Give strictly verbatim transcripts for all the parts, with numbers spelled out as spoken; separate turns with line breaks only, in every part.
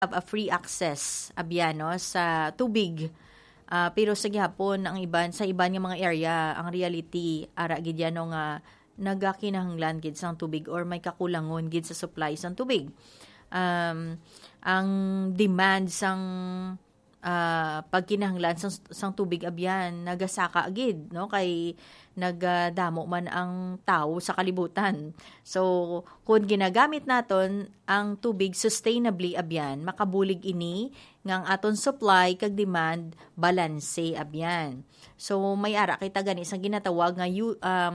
have a free access abyan no sa tubig. Ah, pero sa gihapon ang iban sa iban nga mga area ang reality ara gid yan no nga nagakinahanglan gid sang tubig or may kakulangon gid sa supply sang tubig. Um, ang demand sang uh, pagkinahanglan sang, sang tubig abyan nagasaka gid no kay nagdamo man ang tao sa kalibutan. So kung ginagamit naton ang tubig sustainably abyan makabulig ini ngang aton supply kag demand balanse abyan. So may ara kita gani sa ginatawag nga um,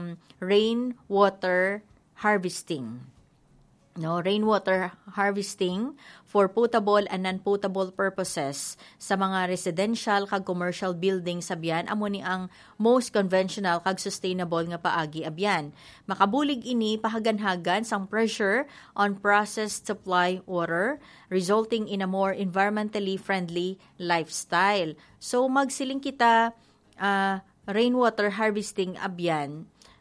rainwater harvesting. No, rainwater harvesting for potable and non-potable purposes sa mga residential kag commercial buildings abyan amo ni ang most conventional kag sustainable nga paagi abyan. Makabulig ini pahaganhagan sang pressure on processed supply water resulting in a more environmentally friendly lifestyle. So magsiling kita uh, rainwater harvesting abyan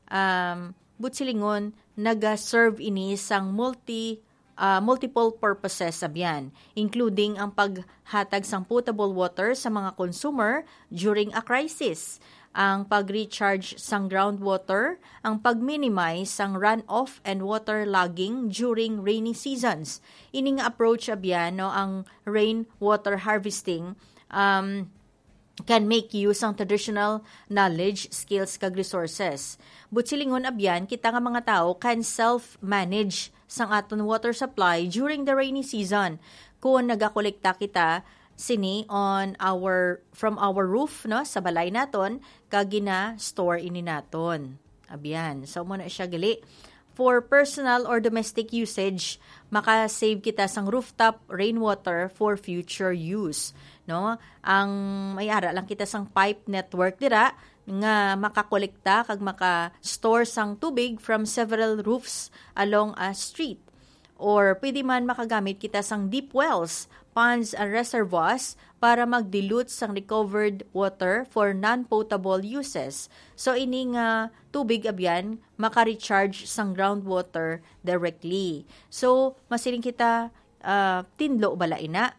um butsilingon naga-serve ini sang multi uh, multiple purposes abyan, including ang paghatag sang potable water sa mga consumer during a crisis, ang pag-recharge sang groundwater, ang pag-minimize sang runoff and water logging during rainy seasons. Ining approach abyan no ang rainwater harvesting um can make use ang traditional knowledge, skills, kag resources. But silingon abyan, kita nga mga tao can self-manage sang aton water supply during the rainy season. Kung nagakolekta kita sini on our from our roof no sa balay naton kag gina-store ini naton. Abyan. So mo na siya gali. For personal or domestic usage, maka-save kita sang rooftop rainwater for future use. No? Ang may ara lang kita sang pipe network dira nga makakolekta kag maka-store sang tubig from several roofs along a street. Or pwede man makagamit kita sang deep wells, ponds and reservoirs para mag-dilute sang recovered water for non-potable uses. So ini nga tubig abyan maka-recharge sang groundwater directly. So masiling kita uh, tinlo bala ina.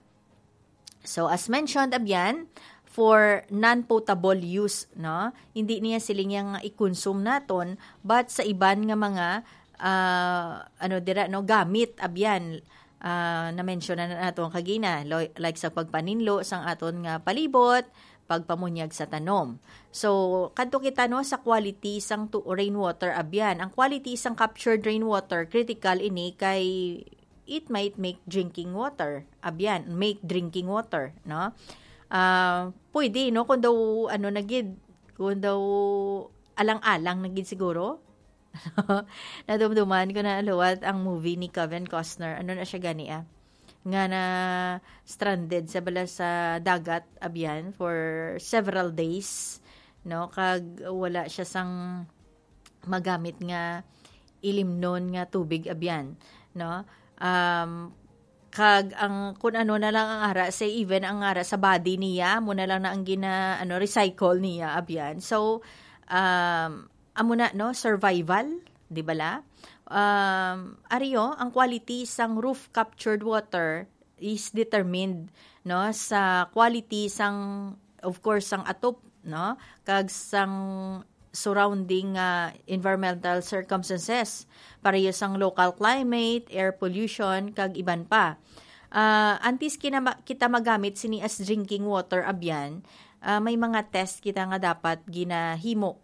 So as mentioned abyan for non-potable use no, hindi niya siling yang i-consume naton but sa iban nga mga uh, ano dira no gamit abyan uh, na mention na naton kagina like sa pagpaninlo sang aton nga palibot, pagpamunyag sa tanom. So kadto kita no sa quality sang to rainwater abyan. Ang quality sang captured rainwater critical ini kay it might make drinking water abyan, make drinking water no. Uh, pwede no kung daw ano nagid kung daw alang-alang nagid siguro. Nadumduman ko na aluwat ang movie ni Kevin Costner. Ano na siya gani ah? Nga na stranded sa bala sa dagat abyan for several days no kag wala siya sang magamit nga ilimnon nga tubig abyan no. Um, kag ang kun ano na lang ang ara say even ang ara sa body niya mo na lang na ang gina ano recycle niya abyan. So um amo na no survival di bala um ariyo ang quality sang roof captured water is determined no sa quality sang of course sang atop no kag sang surrounding uh, environmental circumstances pareho sang local climate, air pollution kag iban pa. Uh, antes kina kita magamit sini as drinking water abyan, uh, may mga test kita nga dapat ginahimo.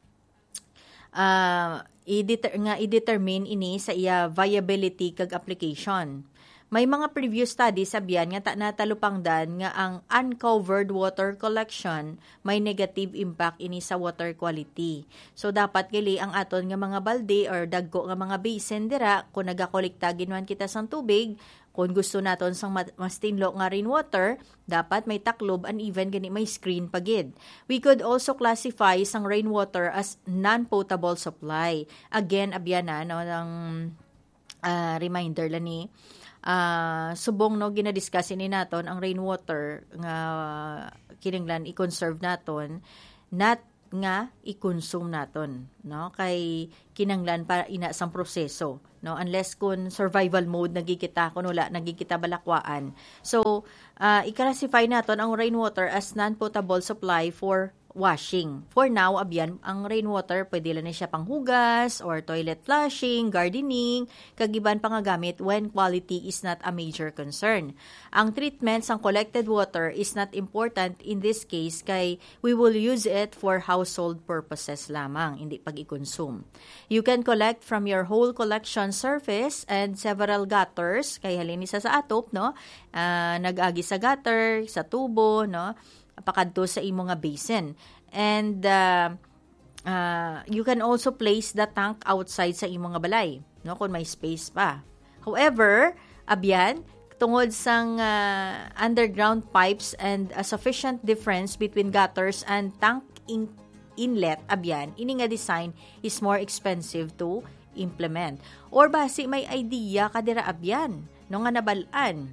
Uh, i-deter- nga i-determine ini sa iya viability kag application. May mga previous studies sabihan nga ta natalupangdan nga ang uncovered water collection may negative impact ini sa water quality. So dapat gali ang aton nga mga balde or dagko nga mga basin dira kung nagakolekta ginuan kita sang tubig, kung gusto naton sang mas tinlo nga rainwater, dapat may taklob and even gani may screen pagid. We could also classify sang rainwater as non-potable supply. Again, abyan na no ng uh, reminder la ni uh, subong no ginadiscuss ni naton ang rainwater nga kininglan i-conserve naton not nga i-consume naton, no? Kay kinanglan para ina sang proseso, no? Unless kun survival mode nagikita kun wala nagikita balakwaan. So, uh, i-classify naton ang rainwater as non-potable supply for washing. For now, abyan, ang rainwater, pwede lang na siya panghugas or toilet flushing, gardening, kagiban pangagamit when quality is not a major concern. Ang treatment sang collected water is not important in this case kay we will use it for household purposes lamang, hindi pag i-consume. You can collect from your whole collection surface and several gutters, kay halin isa sa atop, no? Uh, nag-agi sa gutter, sa tubo, no? Pakadto sa imo nga basin. And uh, uh, you can also place the tank outside sa imo nga balay, no, kung may space pa. However, abyan, tungod sang uh, underground pipes and a sufficient difference between gutters and tank in- inlet, abyan, ini nga design is more expensive to implement. Or basi may idea ka dira abyan, no, nga nabalaan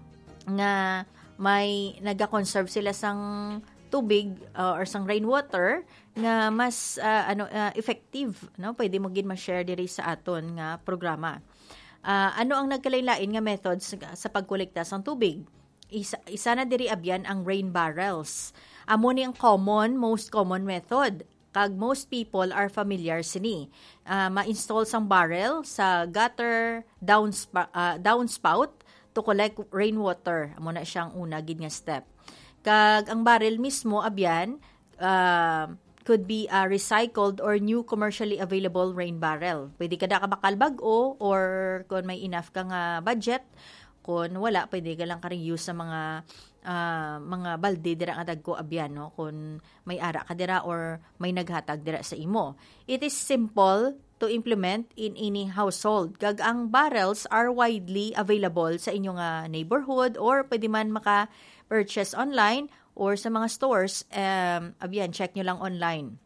nga may naga-conserve sila sang tubig uh, or sang rainwater nga mas uh, ano uh, effective, no, pwede mo gid ma-share diri sa aton nga programa. Uh, ano ang nagkalain-lain nga methods sa, sa pagkolekta sang tubig? Isa, isa na diri abyan ang rain barrels. Amo ni ang common, most common method. Kag most people are familiar sini. Uh, ma-install sang barrel sa gutter, downsp- uh, downspout to collect rainwater. Amo na siyang una gid nga step. Kag ang barrel mismo abyan uh, could be a recycled or new commercially available rain barrel. Pwede kada ka bakal bag-o or kung may enough ka nga budget, kung wala pwede ka lang ka use sa mga uh, mga balde dira nga dagko abyan, no, kung may ara ka dira or may naghatag dira sa imo. It is simple to implement in any household. Kag ang barrels are widely available sa inyong uh, neighborhood or pwede man maka-purchase online or sa mga stores. Um, abyan, check nyo lang online.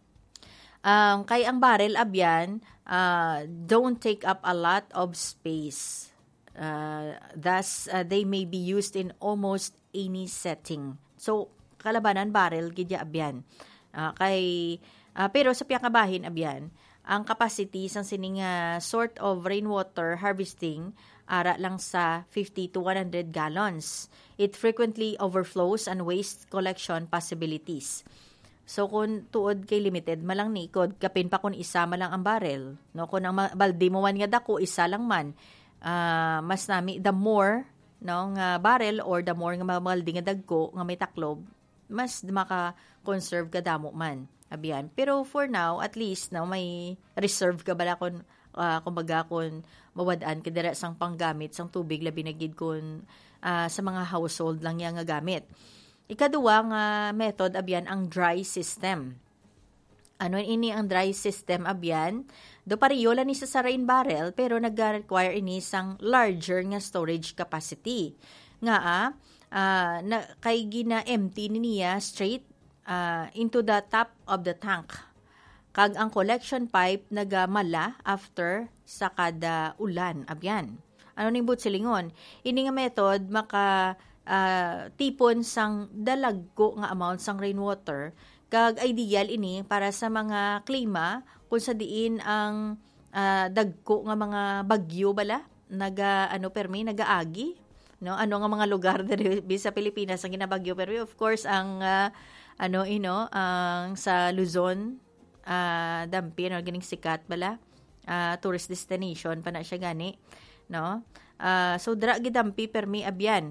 Um, kay ang barrel, abyan, uh, don't take up a lot of space. Uh, thus, uh, they may be used in almost any setting. So, kalabanan, barrel, gidya abyan. Uh, kay, uh, pero sa piyakabahin, abyan, ang capacity sang sining uh, sort of rainwater harvesting ara lang sa fifty to one hundred gallons. It frequently overflows and waste collection possibilities. So kung tuod kay limited malang nikod, kapin pa kung isa malang ang barrel, no, kung ang balde mo man nga dako isa lang man, uh, mas nami the more, no, nga barrel or the more nga balde nga dagko nga may taklob, mas maka-conserve ka damo man. Abiyan. Pero for now, at least, no, may reserve ka bala kung, uh, kumbaga, kung mawadaan ka dira sang panggamit, sang tubig, labi na gid kung uh, sa mga household lang yan nga gamit. Ikaduwa nga method, abyan, ang dry system. Ano ini ang dry system, abyan? Do pariyo lang isa sa rain barrel, pero nag-require ini sang larger nga storage capacity. Nga, ah, uh, na, kay gina-empty niya straight Uh, into the top of the tank. Kag ang collection pipe nagamala after sa kada ulan. Abyan. Ano ning butsilingon? Ini nga method maka uh, tipon sang dalagko nga amount sang rainwater. Kag ideal ini para sa mga klima kung sa diin ang uh, dagko nga mga bagyo bala naga ano permi nagaagi, no, ano nga mga lugar diri sa Pilipinas ang ginabagyo, pero of course ang uh, ano ino ang uh, sa Luzon, uh, dampi no gining sikat bala, uh, tourist destination pa na siya gani, no, uh, so dra gidampi permi abyan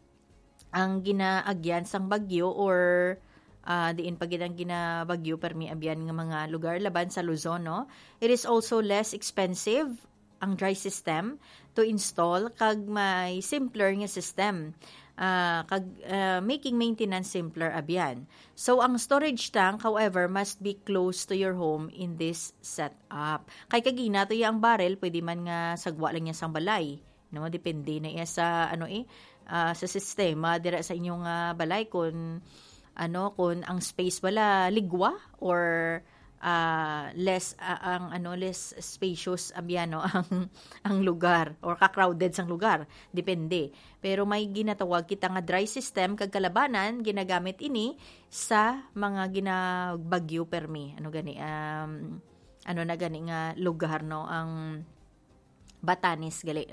ang ginaagyan sang bagyo or uh, diin pagid ang ginabagyo permi abyan nga mga lugar laban sa Luzon, no. It is also less expensive ang dry system to install kag may simpler nga system. Uh, kag, uh, making maintenance simpler abyan. So, ang storage tank, however, must be close to your home in this setup. Kay kagina, to yung barrel, pwede man nga sagwa lang niya sang balay. No? Depende na iya sa, ano eh, uh, sa sistema, dira sa inyong uh, balay, kung, ano, kung ang space wala ligwa, or uh, less uh, ang ano less spacious abyan no ang ang lugar or ka-crowded sang lugar depende. Pero may ginatawag kita nga dry system kag kalabanan ginagamit ini sa mga ginabagyo permi ano gani um, ano na gani nga lugar no ang Batanes gali.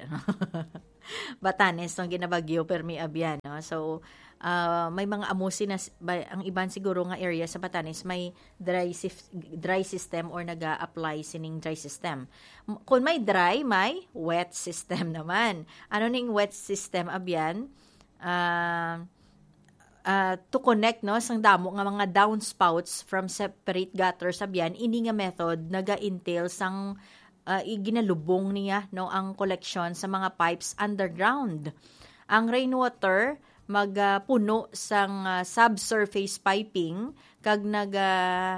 Batanes ang ginabagyo permi abyan no. So uh, may mga amusin na ang iban siguro nga area sa Batanes may dry dry system or naga-apply sining dry system. Kung may dry, may wet system naman. Ano ning wet system abyan? Uh, uh, to connect no sang damo nga mga downspouts from separate gutters abyan ini nga method naga-entail sang Uh, iginalubong niya no ang collection sa mga pipes underground. Ang rainwater magpuno uh, sang uh, subsurface piping kag naga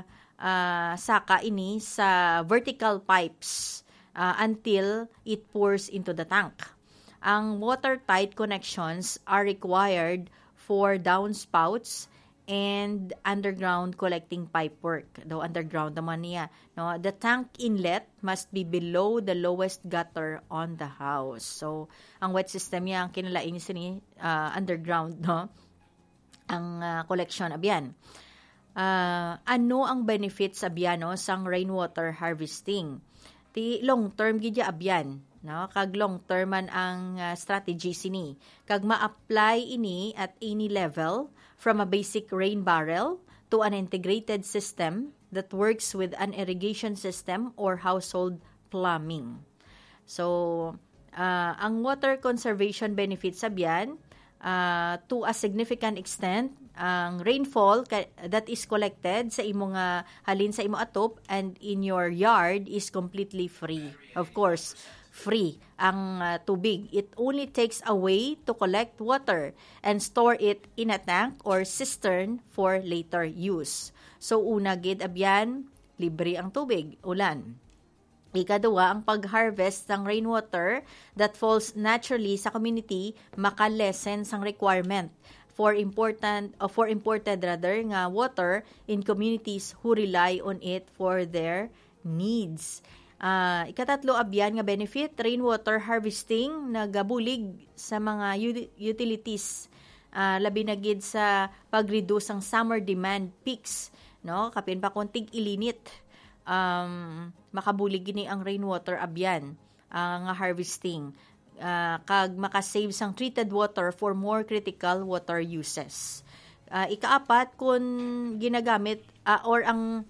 uh, saka ini sa vertical pipes uh, until it pours into the tank. Ang watertight connections are required for downspouts and underground collecting pipe work. Though underground naman niya. No? The tank inlet must be below the lowest gutter on the house. So, ang wet system niya, ang kinalain niya ni uh, underground, no? Ang uh, collection, abyan. Uh, ano ang benefits, abyan, no? Sang rainwater harvesting? Ti long-term gidya, abyan. No? Kag long-term man ang uh, strategy sini. Kag ma-apply ini at any level from a basic rain barrel to an integrated system that works with an irrigation system or household plumbing. So, uh, ang water conservation benefits sabyan, uh, to a significant extent, ang rainfall ka- that is collected sa imo nga halin sa imo atop and in your yard is completely free. Of course, free ang uh, tubig. It only takes away to collect water and store it in a tank or cistern for later use. So, una gid abyan, libre ang tubig, ulan. Ikaduwa, ang pag-harvest ng rainwater that falls naturally sa community maka-lessen sang requirement for important or for imported rather nga water in communities who rely on it for their needs. Uh, ikatatlo abyan nga benefit, rainwater harvesting nagabulig sa mga u- utilities uh, labi na gid sa pag-reduce ang summer demand peaks, no? Kapin pa konting ilinit, um, makabulig gini ang rainwater abyan uh, nga harvesting. Uh, kag makasave sang treated water for more critical water uses. Uh, ikaapat, kung ginagamit uh, or ang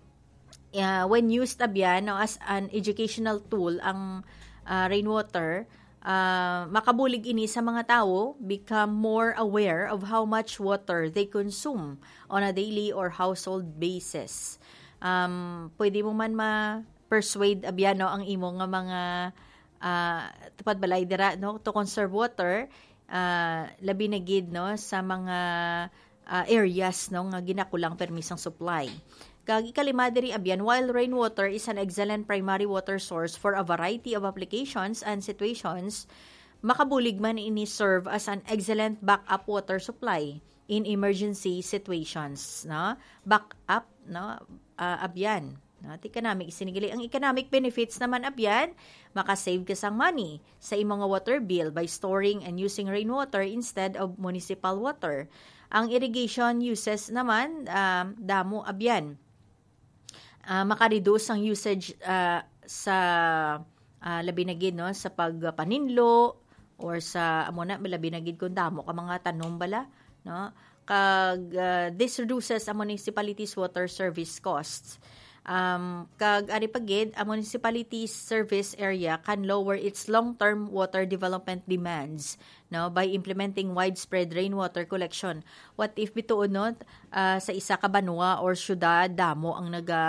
Uh, when used abyan no, as an educational tool ang uh, rainwater, uh, makabulig ini sa mga tao become more aware of how much water they consume on a daily or household basis. Um, pwede mo man ma-persuade abyan no, ang imo nga mga uh, tupad balay dira no, to conserve water, uh, labi na gid no, sa mga uh, areas no, nga ginakulang permisang supply. Kag ikalima diri abyan, while rainwater is an excellent primary water source for a variety of applications and situations, makabulig man ini serve as an excellent backup water supply in emergency situations, no? Backup, no? Uh, abyan. No, economic sinigili. Ang economic benefits naman abyan, makasave ka sang money sa imong water bill by storing and using rainwater instead of municipal water. Ang irrigation uses naman, um, damo abyan. Uh, makareduce ang usage uh, sa uh, labi na gid no sa pagpaninlo or sa amo na labi na gid kun damo ka mga tanom bala no kag uh, this reduces ang municipality's water service costs. Um, kag ari pagid ang municipality's service area can lower its long-term water development demands no by implementing widespread rainwater collection. What if bituon no uh, sa isa ka banwa or syudad damo ang naga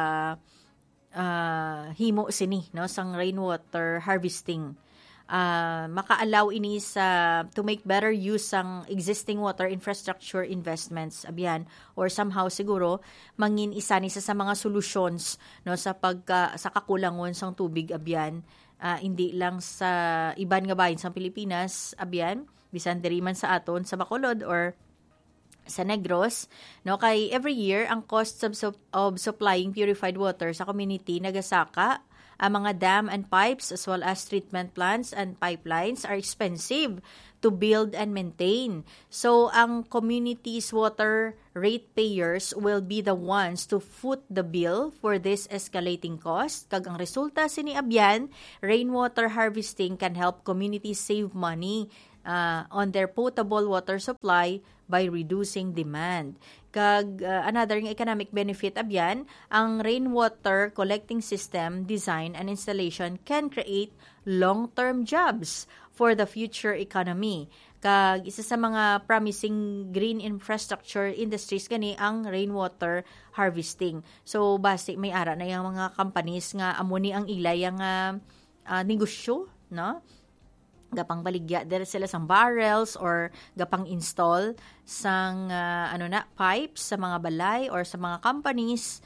uh, himo sini no sang rainwater harvesting. Uh, maka-allow ini sa to make better use sang existing water infrastructure investments abyan or somehow siguro mangin isa ni sa, sa mga solutions no sa pagka sa kakulangon sang tubig abyan, uh, hindi lang sa iban nga bahin sa Pilipinas abyan bisan diri man sa aton sa Bacolod or sa Negros, no, kay every year ang costs of, sup- of supplying purified water sa community nagasaka ang mga dam and pipes as well as treatment plants and pipelines are expensive to build and maintain. So ang community's water ratepayers will be the ones to foot the bill for this escalating cost. Kag ang resulta sini abyan, rainwater harvesting can help communities save money uh, on their potable water supply by reducing demand. Kag uh, another economic benefit abyan, ang rainwater collecting system design and installation can create long-term jobs for the future economy. Kag isa sa mga promising green infrastructure industries gani ang rainwater harvesting. So base may ara na yung mga companies nga amo ni ang ilay ang uh, uh, negosyo, no? Gapang baligya there sila sang barrels or gapang install sang uh, ano na pipes sa mga balay or sa mga companies,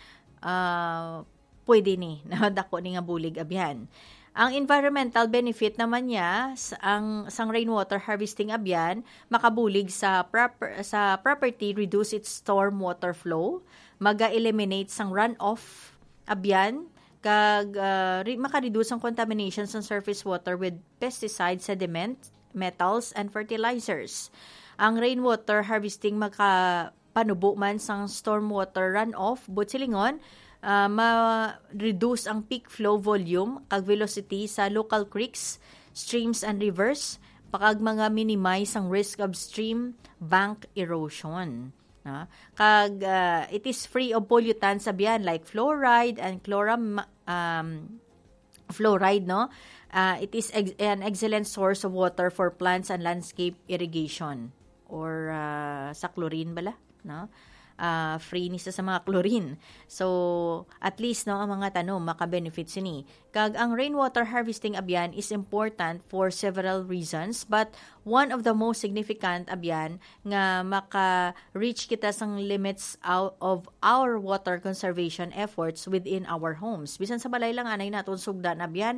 uh, pwede ni na dako ni nga bulig abyan. Ang environmental benefit naman niya ang sang rainwater harvesting abyan makabulig sa proper sa property, reduce its storm water flow, maga-eliminate sang runoff abyan, kag uh, maka-reduce ang contamination sa surface water with pesticides, sediment, metals, and fertilizers. Ang rainwater harvesting makapanubo man sang stormwater runoff, but silingon, uh, ma-reduce ang peak flow volume kag velocity sa local creeks, streams, and rivers, pakag mga minimize ang risk of stream bank erosion. No? Kag uh, it is free of pollutants abyan like fluoride and chloram um, fluoride, no? Uh, it is ex- an excellent source of water for plants and landscape irrigation or uh, sa chlorine bala, no? Uh, free ni sa mga chlorine. So, at least, no, ang mga tanong, maka-benefits ni. Kag ang rainwater harvesting abyan is important for several reasons, but one of the most significant abyan nga maka-reach kita sang limits out of our water conservation efforts within our homes. Bisan sa balay lang anay naton sugdan abyan,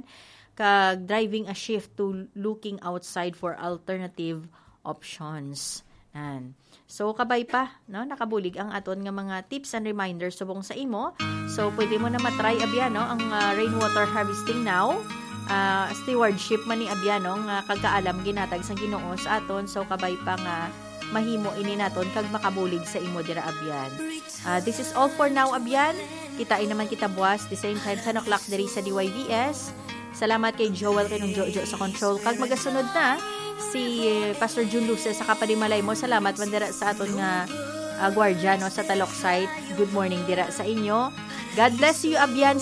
kag driving a shift to looking outside for alternative options. And so kabay pa, no, nakabulig ang aton nga mga tips and reminders subong sa imo. So pwede mo na matry abyan, no, ang uh, rainwater harvesting now. Uh, stewardship man ni abyan, no, nga kagkaalam ginatag sang Ginoo sa aton. So kabay pa nga mahimo ini naton kag makabulig sa imo dira abyan. Uh, this is all for now abyan. Kitain naman kita buwas the same time ten o'clock diri sa D Y V S. Salamat kay Joel kinong Jojo sa control. Kag magasunod na si Pastor June Luces sa kapadimalay mo. Salamat man dira sa aton nga uh, gwardiya, no, sa Talok site. Good morning dira sa inyo. God bless you abyan.